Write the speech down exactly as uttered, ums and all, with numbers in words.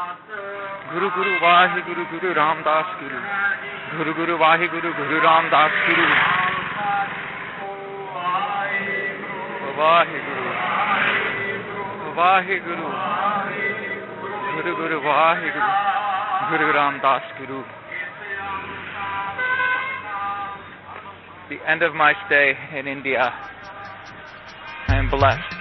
Guru Guru Vaheguru Guru Ramdas Guru. Guru Guru Vaheguru Guru Ramdas Guru. Vaheguru. Vaheguru. Guru Guru Vaheguru Guru Ramdas Guru. The end of my stay in India, I am blessed.